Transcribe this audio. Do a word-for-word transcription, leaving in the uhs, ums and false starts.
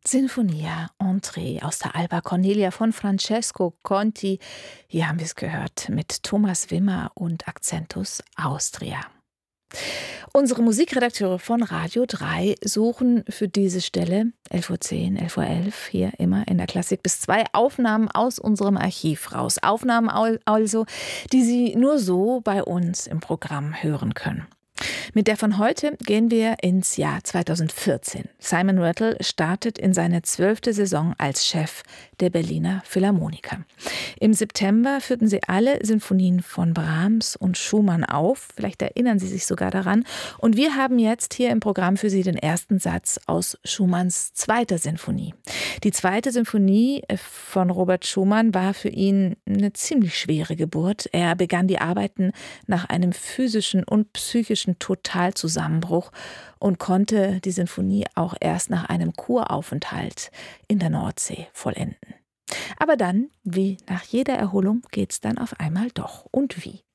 Sinfonia Entree aus der Alba Cornelia von Francesco Conti. Hier haben wir es gehört mit Thomas Wimmer und Accentus Austria. Unsere Musikredakteure von Radio drei suchen für diese Stelle elf Uhr zehn, elf Uhr elf hier immer in der Klassik bis zwei Aufnahmen aus unserem Archiv raus. Aufnahmen also, die Sie nur so bei uns im Programm hören können. Mit der von heute gehen wir ins Jahr zweitausendvierzehn. Simon Rattle startet in seine zwölfte Saison als Chef der Berliner Philharmoniker. Im September führten sie alle Sinfonien von Brahms und Schumann auf. Vielleicht erinnern Sie sich sogar daran. Und wir haben jetzt hier im Programm für Sie den ersten Satz aus Schumanns zweiter Sinfonie. Die zweite Sinfonie von Robert Schumann war für ihn eine ziemlich schwere Geburt. Er begann die Arbeiten nach einem physischen und psychischen Totalzusammenbruch und konnte die Sinfonie auch erst nach einem Kuraufenthalt in der Nordsee vollenden. Aber dann, wie nach jeder Erholung, geht's dann auf einmal doch. Und wie?